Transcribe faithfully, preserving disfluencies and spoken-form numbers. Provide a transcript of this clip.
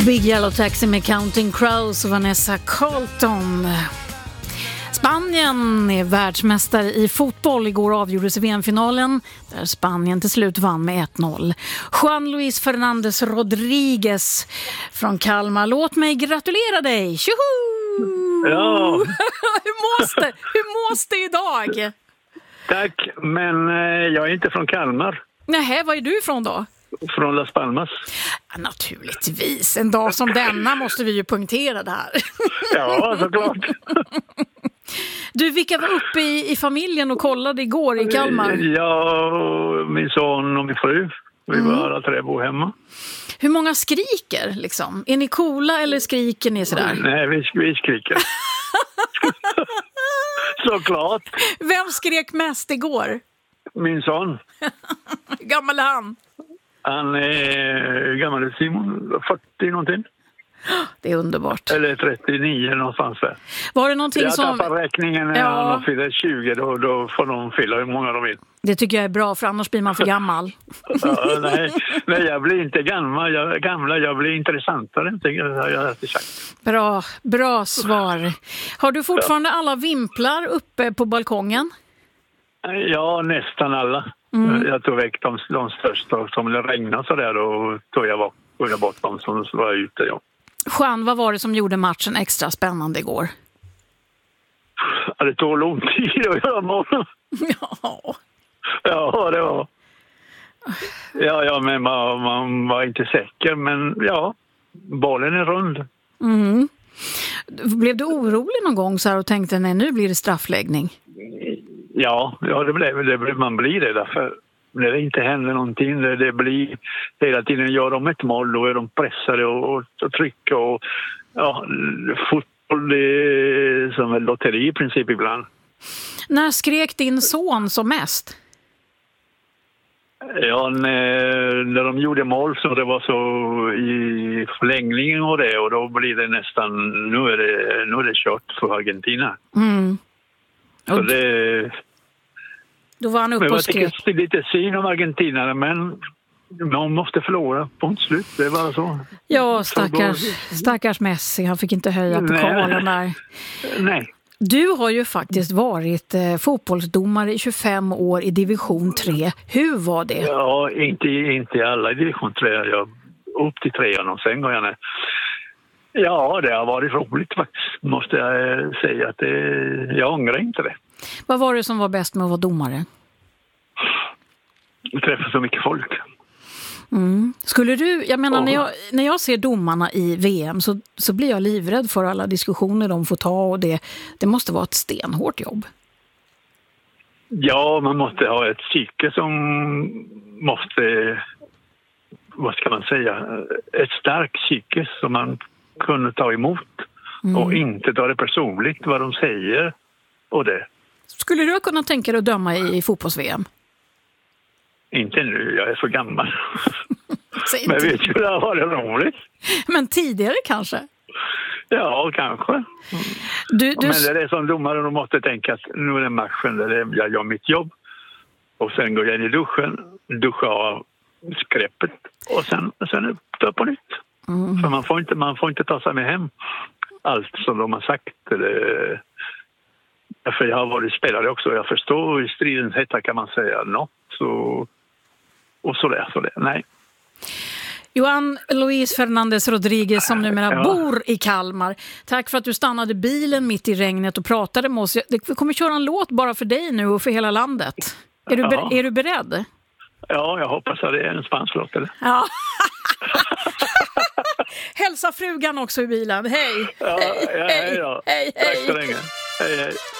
Big Yellow Taxi med Counting Crows och Vanessa Carlton. Spanien är världsmästare i fotboll. Igår avgjordes V M-finalen där Spanien till slut vann med ett noll. Juan Luis Fernandez Rodriguez från Kalmar. Låt mig gratulera dig. Tjoho! Ja. Hur mås det? Hur mås det idag? Tack, men eh, jag är inte från Kalmar. Nej, var är du ifrån då? Från Las Palmas. Ja, naturligtvis. En dag som denna måste vi ju punktera det här. Ja, såklart. Du, vilka var uppe i, i familjen och kollade igår i Kalmar? Jag, min son och min fru. Vi Mm. var alla tre bo hemma. Hur många skriker liksom? Är ni coola eller skriker ni sådär? Nej, vi, vi skriker. Såklart. Vem skrek mest igår? Min son. Hur gammal är han? Han är gammal, Simon, fyrtio någonting. Det är underbart. Eller trettionio någonstans där. Var det någonting jag som... tappar räkningen när Ja. han fyller tjugo. Då, då får de fylla hur många de vill. Det tycker jag är bra, för annars blir man för gammal. Ja, nej, nej, jag blir inte gammal. Jag är gamla, jag blir intressantare. Jag har jag alltid sagt. Bra, bra svar. Har du fortfarande alla vimplar uppe på balkongen? Ja, nästan alla. Mm. Jag tog väck de, de största som det regnade så där och tog jag, bort, tog jag bort dem som var ute. Ja. Juan, vad var det som gjorde matchen extra spännande igår? Ja, det tog lång tid att göra mål. Ja. Ja, det var. Ja, ja, men man, man var inte säker. Men ja, bollen är rund. Mm. Blev du orolig någon gång så här och tänkte, nej, nu blir det straffläggning? Ja, ja det blev det. Blev, man blir det därför. När det inte händer någonting, det, det blir hela tiden gör de ett mål, då är de pressade och, och, och trycker och ja, fotboll det är som en lotteri i princip ibland. När skrek din son som mest? Ja, när, när de gjorde mål så det var så i förlängningen och det och då blir det nästan, nu är det, nu är det kört för Argentina. Mm. Så det, då var han uppe och skrek. Jag tycker lite synd om Argentina, men man måste förlora på ett slut, det var så. Ja, stackars, stackars Messi, han fick inte höja pokalen där. Nej. Du har ju faktiskt varit eh, fotbollsdomare i tjugofem år i division tre. Hur var det? Ja, inte, inte i alla i division tre. Jag upp till trean och sen går jag ner. Ja, det har varit roligt faktiskt. Måste jag säga att det, jag ångrar inte det. Vad var det som var bäst med att vara domare? Jag träffar så mycket folk. Mm. Skulle du, jag menar, när jag, när jag ser domarna i V M så, så blir jag livrädd för alla diskussioner de får ta och det, det måste vara ett stenhårt jobb. Ja, man måste ha ett psyke som måste, vad ska man säga, ett starkt psyke som man kunde ta emot mm. och inte ta det personligt vad de säger och det. Skulle du kunna tänka dig att döma i, i fotbolls-V M? Inte nu, jag är så gammal. Men vet ju, det har varit roligt. Men tidigare kanske? Ja, kanske. Du, du... Men det är som domare, de måste tänka att nu är det matchen där jag gör mitt jobb. Och sen går jag in i duschen, duschar av skräpet och sen, sen är det på nytt. Mm. För man får, inte, man får inte ta sig med hem allt som de har sagt. Eller... För jag har varit spelare också, jag förstår i stridens hetta kan man säga något. Så... Och så där, så där. Nej. Juan Luis Fernandez Rodriguez som numera ja. bor i Kalmar. Tack för att du stannade bilen mitt i regnet och pratade med oss. Vi kommer köra en låt bara för dig nu och för hela landet. Är du, ber- är du beredd? Ja, jag hoppas att det är en spansk låt, eller? Ja. Hälsa frugan också i bilen. Hej! Ja, ja, hej, hej, hej, hej. Tack så länge. Hej, hej.